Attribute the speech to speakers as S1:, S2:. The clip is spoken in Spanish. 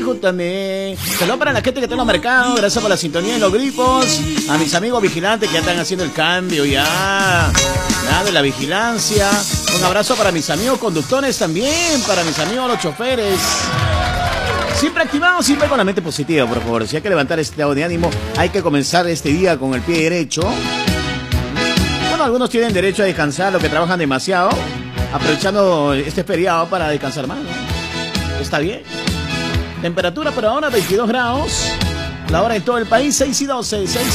S1: también. Saludos para la gente que está en los mercados. Gracias por la sintonía en los grifos. A mis amigos vigilantes que ya están haciendo el cambio ya. Nada de la vigilancia. Un abrazo para mis amigos conductores también. Para mis amigos los choferes. Siempre activados, siempre con la mente positiva, por favor. Si hay que levantar este estado de ánimo, hay que comenzar este día con el pie derecho. Bueno, algunos tienen derecho a descansar, los que trabajan demasiado, aprovechando este feriado para descansar más, ¿no? Está bien. Temperatura por ahora 22 grados. La hora en todo el país 6 y 12, 6